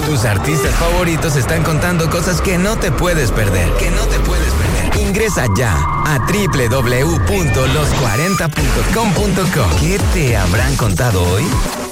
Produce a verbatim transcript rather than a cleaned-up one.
Tus artistas favoritos están contando cosas que no te puedes perder. Que no te puedes perder. Ingresa ya a doble u doble u doble u punto los cuarenta punto com punto co. ¿Qué te habrán contado hoy?